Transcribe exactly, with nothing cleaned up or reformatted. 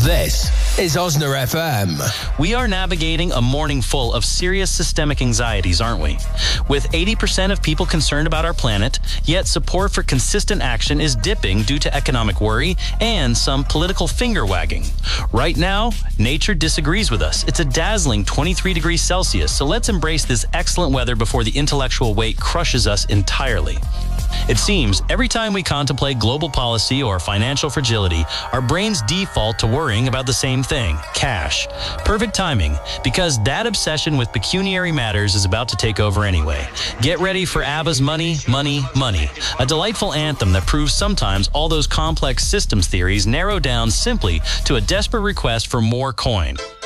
This is Osner F M. We are navigating a morning full of serious systemic anxieties, aren't we? With eighty percent of people concerned about our planet, yet support for consistent action is dipping due to economic worry and some political finger-wagging. Right now, nature disagrees with us. It's a dazzling twenty-three degrees Celsius, so let's embrace this excellent weather before the intellectual weight crushes us entirely. It seems every time we contemplate global policy or financial fragility, our brains default to worrying about the same thing, cash. Perfect timing, because that obsession with pecuniary matters is about to take over anyway. Get ready for ABBA's Money, Money, Money, a delightful anthem that proves sometimes all those complex systems theories narrow down simply to a desperate request for more coin.